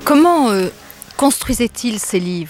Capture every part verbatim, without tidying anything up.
Comment euh, construisait-il ses livres ?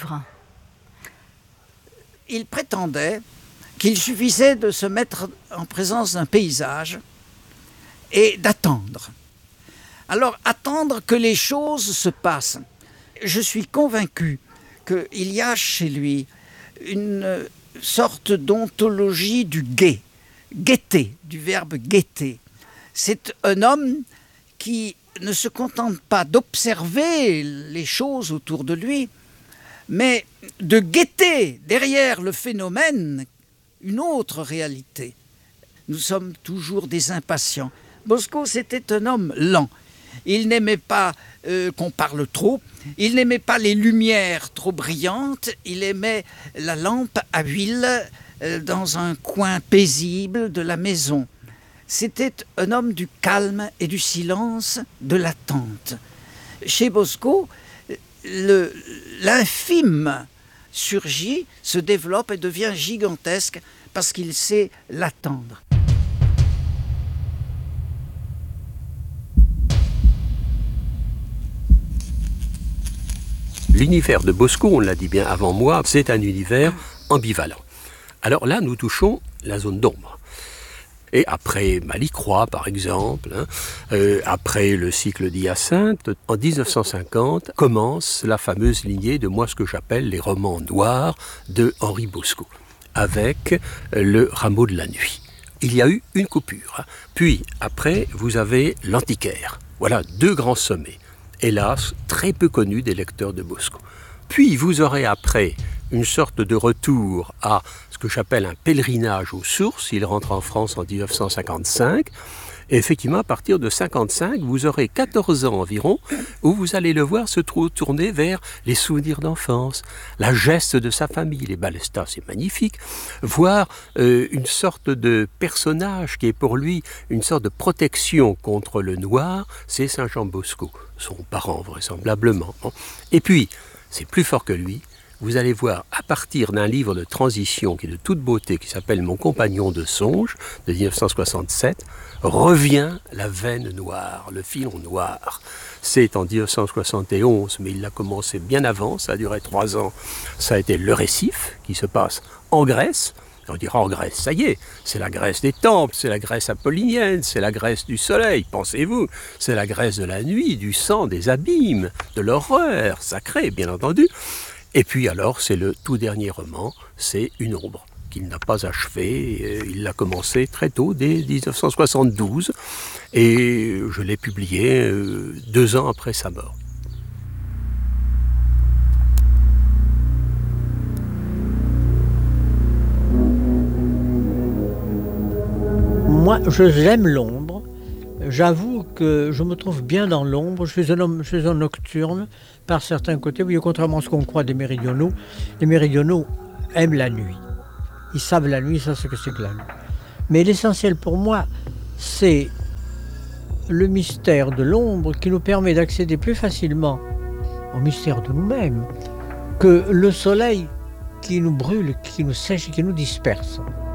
Il prétendait qu'il suffisait de se mettre en présence d'un paysage et d'attendre. Alors, attendre que les choses se passent. Je suis convaincu qu'il y a chez lui une sorte d'ontologie du guet, guetter, du verbe guetter. C'est un homme qui ne se contente pas d'observer les choses autour de lui, mais de guetter derrière le phénomène une autre réalité. Nous sommes toujours des impatients. Bosco, c'était un homme lent. Il n'aimait pas euh, qu'on parle trop, il n'aimait pas les lumières trop brillantes, il aimait la lampe à huile euh, dans un coin paisible de la maison. C'était un homme du calme et du silence, de l'attente. Chez Bosco, le, l'infime surgit, se développe et devient gigantesque parce qu'il sait l'attendre. L'univers de Bosco, on l'a dit bien avant moi, c'est un univers ambivalent. Alors là, nous touchons la zone d'ombre. Et après Malicroix, par exemple, hein, euh, après le cycle d'Hyacinthe, en dix-neuf cent cinquante, commence la fameuse lignée de moi ce que j'appelle les romans noirs de Henri Bosco, avec le Rameau de la nuit. Il y a eu une coupure. Hein. Puis, après, vous avez l'Antiquaire. Voilà, deux grands sommets. Hélas, très peu connus des lecteurs de Bosco. Puis, vous aurez après une sorte de retour à ce que j'appelle un pèlerinage aux sources. Il rentre en France en dix-neuf cent cinquante-cinq. Et effectivement, à partir de cinquante-cinq, vous aurez quatorze ans environ, où vous allez le voir se tourner vers les souvenirs d'enfance, la geste de sa famille. Les Balestas, c'est magnifique. Voir euh, une sorte de personnage qui est pour lui une sorte de protection contre le noir, c'est Saint Jean Bosco, son parent vraisemblablement. Et puis, c'est plus fort que lui. Vous allez voir, à partir d'un livre de transition qui est de toute beauté, qui s'appelle Mon compagnon de songe, de dix-neuf cent soixante-sept, revient la veine noire, le filon noir. C'est en dix-neuf cent soixante et onze, mais il a commencé bien avant, ça a duré trois ans. Ça a été Le Récif, qui se passe en Grèce. On dira en Grèce, ça y est, c'est la Grèce des temples, c'est la Grèce apollinienne, c'est la Grèce du soleil, pensez-vous. C'est la Grèce de la nuit, du sang, des abîmes, de l'horreur sacrée, bien entendu. Et puis alors, c'est le tout dernier roman, c'est Une ombre, qu'il n'a pas achevé. Il l'a commencé très tôt, dès dix-neuf cent soixante-douze, et je l'ai publié deux ans après sa mort. Moi, je j'aime l'ombre. J'avoue que je me trouve bien dans l'ombre. Je suis un homme, je suis un nocturne par certains côtés. Oui, contrairement à ce qu'on croit des méridionaux, les méridionaux aiment la nuit. Ils savent la nuit, ils savent ce que c'est que la nuit. Mais l'essentiel pour moi, c'est le mystère de l'ombre qui nous permet d'accéder plus facilement au mystère de nous-mêmes que le soleil qui nous brûle, qui nous sèche et qui nous disperse.